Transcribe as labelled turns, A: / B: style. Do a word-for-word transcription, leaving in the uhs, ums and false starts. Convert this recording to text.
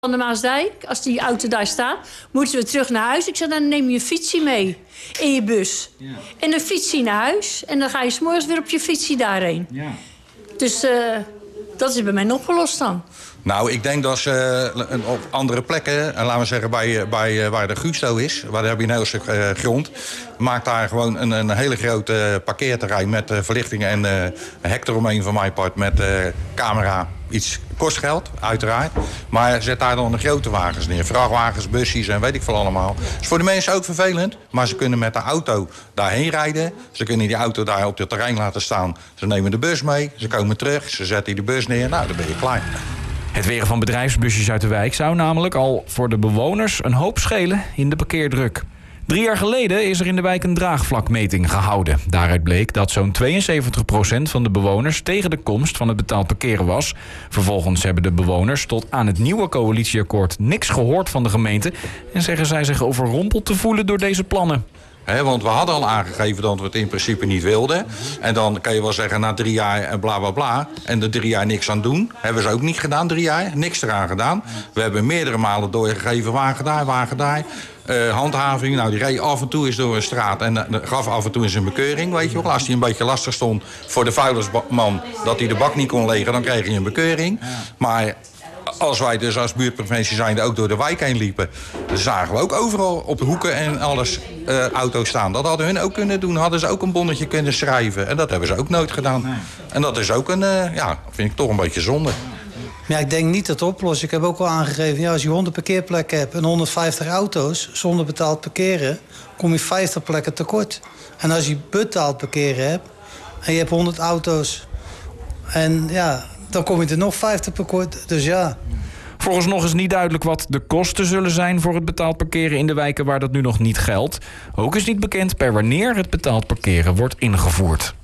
A: Van de Maasdijk, als die auto daar staat, moeten we terug naar huis. Ik zeg, dan neem je een fietsie mee in je bus. Ja. En dan fiets je naar huis. En dan ga je 's morgens weer op je fietsie daarheen. Ja. Dus uh, dat is bij mij opgelost dan.
B: Nou, ik denk dat ze uh, op andere plekken, en laten we zeggen bij, bij uh, waar de Gusto is, waar heb je een heel stuk uh, grond, maakt daar gewoon een, een hele grote parkeerterrein met uh, verlichtingen en uh, een hek eromheen van mijn part met uh, camera. Iets kost geld, uiteraard. Maar zet daar dan de grote wagens neer. Vrachtwagens, busjes en weet ik veel allemaal. Dat is voor de mensen ook vervelend. Maar ze kunnen met de auto daarheen rijden. Ze kunnen die auto daar op het terrein laten staan. Ze nemen de bus mee. Ze komen terug. Ze zetten de bus neer. Nou, dan ben je klaar.
C: Het weren van bedrijfsbusjes uit de wijk zou namelijk al voor de bewoners een hoop schelen in de parkeerdruk. Drie jaar geleden is er in de wijk een draagvlakmeting gehouden. Daaruit bleek dat zo'n tweeënzeventig procent van de bewoners tegen de komst van het betaald parkeren was. Vervolgens hebben de bewoners tot aan het nieuwe coalitieakkoord niks gehoord van de gemeente en zeggen zij zich overrompeld te voelen door deze plannen.
B: He, want we hadden al aangegeven dat we het in principe niet wilden. En dan kan je wel zeggen, na drie jaar en bla bla bla. En er drie jaar niks aan doen. Hebben ze ook niet gedaan, drie jaar. Niks eraan gedaan. We hebben meerdere malen doorgegeven, wagen daar, wagen daar. Uh, handhaving, nou die reed af en toe eens door een straat en uh, gaf af en toe eens een bekeuring, weet je wel. Als hij een beetje lastig stond voor de vuilnisman dat hij de bak niet kon legen, dan kreeg hij een bekeuring. Maar als wij dus als buurtprovincie zijnde ook door de wijk heen liepen, dan zagen we ook overal op de hoeken en alles uh, auto's staan. Dat hadden hun ook kunnen doen, hadden ze ook een bonnetje kunnen schrijven. En dat hebben ze ook nooit gedaan. Nee. En dat is ook een, uh, ja, vind ik toch een beetje zonde.
D: Ja, ik denk niet dat het oplost. Ik heb ook al aangegeven, ja, als je honderd parkeerplekken hebt en honderdvijftig auto's zonder betaald parkeren, kom je vijftig plekken tekort. En als je betaald parkeren hebt en je hebt honderd auto's en ja, dan kom je er nog vijftig tekort. Dus ja.
C: Vooralsnog is niet duidelijk wat de kosten zullen zijn voor het betaald parkeren in de wijken waar dat nu nog niet geldt. Ook is niet bekend per wanneer het betaald parkeren wordt ingevoerd.